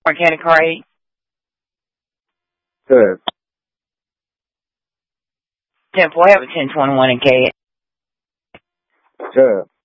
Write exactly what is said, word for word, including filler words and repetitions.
Organic Cray. Good. ten four, I have a ten twenty-one in K. Good.